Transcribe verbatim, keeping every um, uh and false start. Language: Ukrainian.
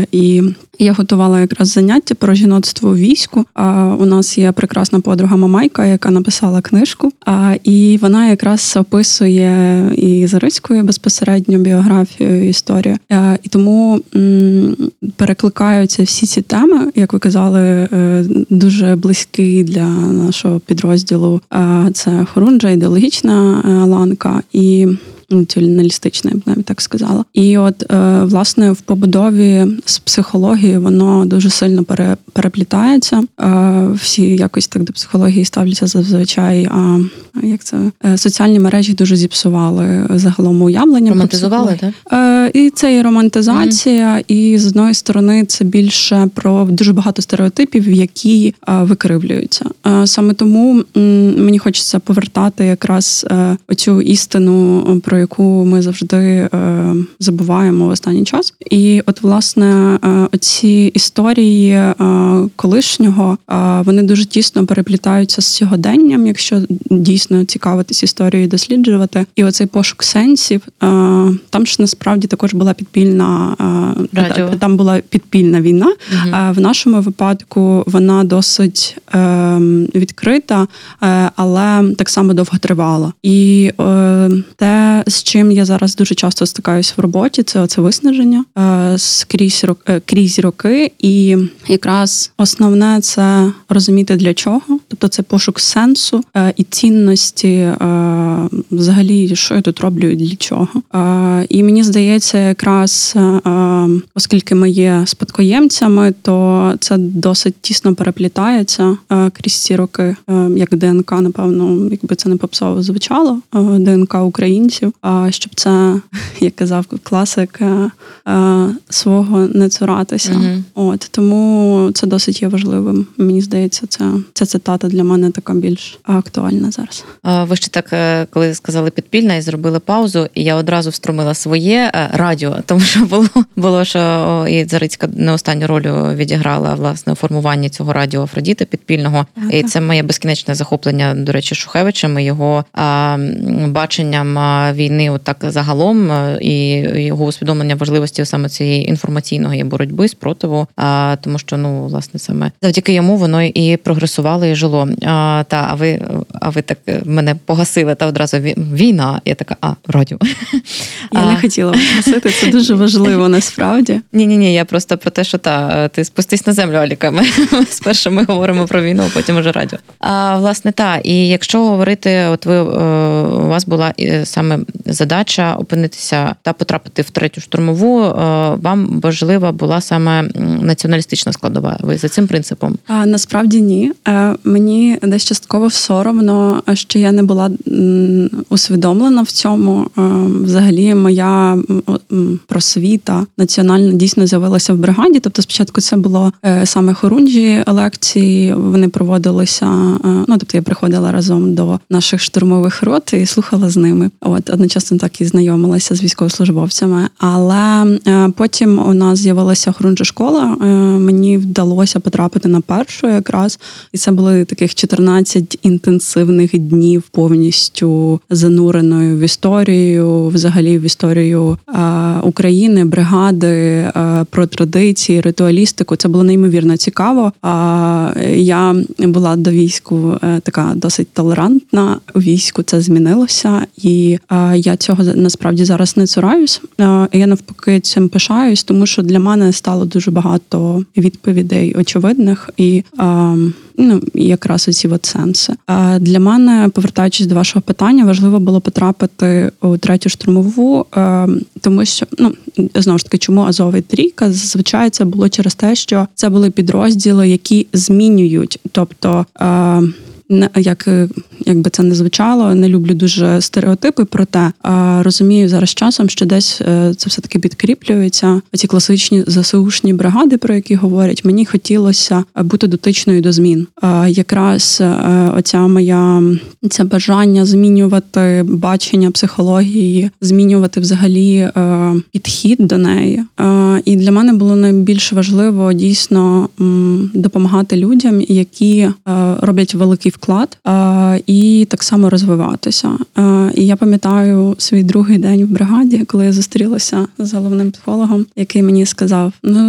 І я готувала якраз заняття про жіноцтво у війську. У нас є прекрасна подруга Мамайка, яка написала книжку. І вона якраз описує і Зарицькою безпосередньо біографію, історію. І тому перекликаються всі ці теми, як ви казали, дуже близькі для нашого підрозділу. Це хорунжа, ідеологічна ланка і націоналістична, я б навіть так сказала. І от, власне, в побудові з психології воно дуже сильно пере, переплітається. Всі якось так до психології ставляться зазвичай, а як це? Соціальні мережі дуже зіпсували загалом уявлення. Романтизували, так? І це і романтизація, mm. і з одної сторони це більше про дуже багато стереотипів, які викривлюються. Саме тому мені хочеться повертати якраз оцю істину, про яку ми завжди е, забуваємо в останній час. І от, власне, е, оці історії е, колишнього, е, вони дуже тісно переплітаються з сьогоденням, якщо дійсно цікавитись історією, досліджувати. І оцей пошук сенсів, е, там ж насправді також була підпільна, е, там була підпільна війна. Угу. Е, в нашому випадку вона досить е, відкрита, е, але так само довго тривала. І е, те, з чим я зараз дуже часто стикаюсь в роботі, це оце виснаження е, скрізь, е, крізь роки. І якраз основне – це розуміти для чого. Тобто це пошук сенсу е, і цінності е, взагалі, що я тут роблю і для чого. Е, і мені здається, якраз, е, оскільки ми є спадкоємцями, то це досить тісно переплітається е, крізь ці роки, е, як ДНК, напевно, якби це не попсово звучало, е, ДНК українців. Щоб це, як казав класик, свого не цуратися. Mm-hmm. От, тому це досить є важливим. Мені здається, це, ця цитата для мене така більш актуальна зараз. Ви ще так, коли сказали підпільна і зробили паузу, і я одразу встромила своє радіо, тому що було, було що і Зарицька не останню роль відіграла, власне, у формуванні цього радіо Афродіта підпільного. Так. І це моє безкінечне захоплення, до речі, Шухевичем і його а, баченням війни отак загалом, і його усвідомлення важливості саме цієї інформаційної боротьби, спротиву, а, тому що, ну, власне, саме завдяки йому воно і прогресувало, і жило. А, та, а ви, а ви так мене погасили, та одразу війна. Я така, а, радіо. Я а... не хотіла погасити, це дуже важливо, насправді. Ні-ні-ні, я просто про те, що та, ти спустись на землю, Аліка. Ми спершу ми говоримо про війну, а потім вже радіо. А, власне, та, і якщо говорити, от ви, у вас була саме задача опинитися та потрапити в третю штурмову, вам важлива була саме націоналістична складова. Ви за цим принципом? А, насправді ні. Мені десь частково соромно, що я не була усвідомлена в цьому. Взагалі моя просвіта національна дійсно з'явилася в бригаді. Тобто спочатку це було саме хорунжі лекції, вони проводилися, ну, тобто я приходила разом до наших штурмових рот і слухала з ними. От, одночасно так і знайомилася з військовослужбовцями. Але потім у нас з'явилася хорунжа школа, мені вдалося потрапити на першу якраз, і це були таких чотирнадцять інтенсивних днів повністю зануреною в історію, взагалі в історію України, бригади, про традиції, ритуалістику. Це було неймовірно цікаво. Я була до війську така досить толерантна, у війську це змінилося, і я цього насправді зараз не цураюсь. Я навпаки цим пишаюсь, тому що для мене стало дуже багато відповідей очевидних і ну, якраз оці от сенси. А для мене, повертаючись до вашого питання, важливо було потрапити у третю штурмову, тому що, ну, знову ж таки, чому Азов і Трійка? Зазвичай це було через те, що це були підрозділи, які змінюють, тобто як, як би це не звучало, не люблю дуже стереотипи, проте розумію зараз часом, що десь це все-таки підкріплюється. Ці класичні ЗСУшні бригади, про які говорять, мені хотілося бути дотичною до змін. Якраз оця моя, це бажання змінювати бачення психології, змінювати взагалі підхід до неї. І для мене було найбільш важливо дійсно допомагати людям, які роблять великий вклад і так само розвиватися. І я пам'ятаю свій другий день в бригаді, коли я зустрілася з головним психологом, який мені сказав: ну,